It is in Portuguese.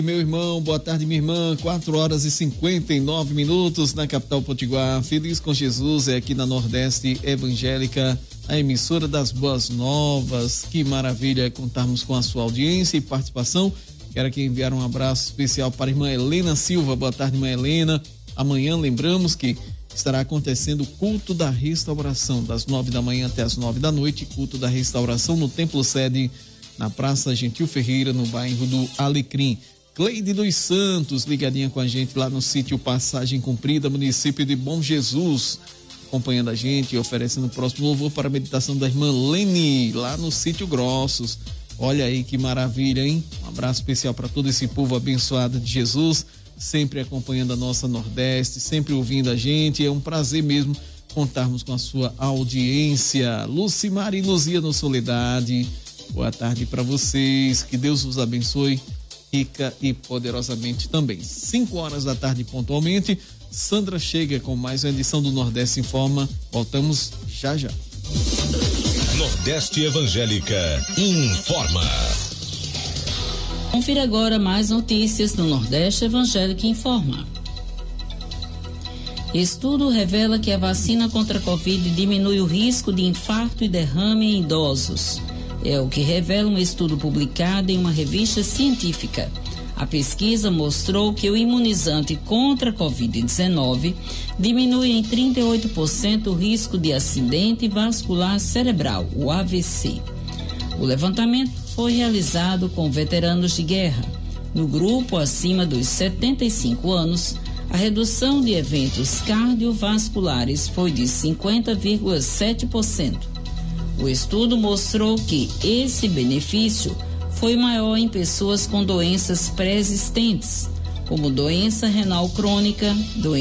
Meu irmão, boa tarde, minha irmã. 4h59 na capital potiguar. Feliz com Jesus é aqui na Nordeste Evangélica, a emissora das boas novas. Que maravilha contarmos com a sua audiência e participação. Quero aqui enviar um abraço especial para a irmã Helena Silva. Boa tarde, irmã Helena. Amanhã lembramos que estará acontecendo o culto da restauração, das 9 da manhã até as 9 da noite. Culto da restauração no Templo Sede, na Praça Gentil Ferreira, no bairro do Alecrim. Cleide dos Santos, ligadinha com a gente lá no sítio Passagem Cumprida, município de Bom Jesus, acompanhando a gente e oferecendo o próximo louvor para a meditação da irmã Lene, lá no sítio Grossos. Olha aí que maravilha, hein? Um abraço especial para todo esse povo abençoado de Jesus, sempre acompanhando a nossa Nordeste, sempre ouvindo a gente. É um prazer mesmo contarmos com a sua audiência. Lucimar e Luzia no Soledade, boa tarde para vocês, que Deus os abençoe rica e poderosamente também. 5h da tarde pontualmente. Sandra chega com mais uma edição do Nordeste Informa. Voltamos já já. Nordeste Evangélica informa. Confira agora mais notícias no Nordeste Evangélica informa. Estudo revela que a vacina contra a Covid diminui o risco de infarto e derrame em idosos. É o que revela um estudo publicado em uma revista científica. A pesquisa mostrou que o imunizante contra a Covid-19 diminui em 38% o risco de acidente vascular cerebral, o AVC. O levantamento foi realizado com veteranos de guerra. No grupo acima dos 75 anos, a redução de eventos cardiovasculares foi de 50,7%. O estudo mostrou que esse benefício foi maior em pessoas com doenças pré-existentes, como doença renal crônica, doença